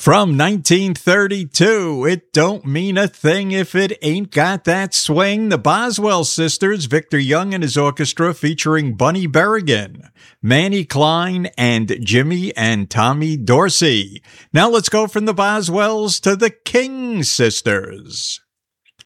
From 1932, It Don't Mean a Thing If It Ain't Got That Swing, the Boswell Sisters, Victor Young and his orchestra featuring Bunny Berrigan, Manny Klein, and Jimmy and Tommy Dorsey. Now let's go from the Boswells to the King Sisters.